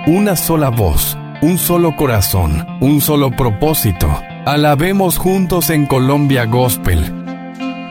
una sola voz, un solo corazón, un solo propósito. Alabemos juntos en Colombia Gospel.